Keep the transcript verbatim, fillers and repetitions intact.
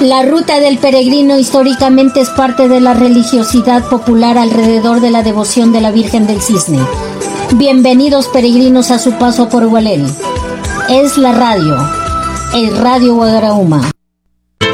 La ruta del peregrino históricamente es parte de la religiosidad popular alrededor de la devoción de la Virgen del Cisne. Bienvenidos peregrinos a su paso por Hualel. Es la radio, el Radio Guagarauma.